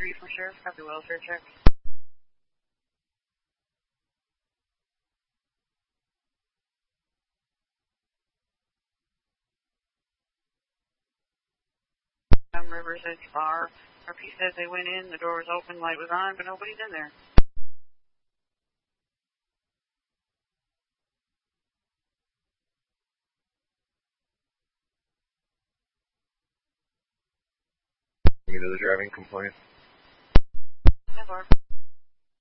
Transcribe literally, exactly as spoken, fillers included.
three from Sheriff. Copy welfare check. Um, Rivers Edge Bar. R P says they went in, the door was open, light was on, but nobody's in there. You know the driving complaint? ten four.